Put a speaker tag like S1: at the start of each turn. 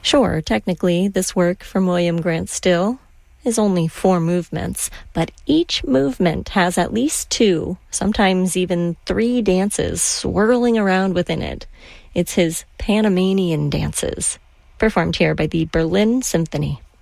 S1: Sure, technically, this work from William Grant Still is only 4 movements, but each movement has at least 2, sometimes even 3 dances swirling around within it. It's his Panamanian dances, performed here by the Berlin Symphony.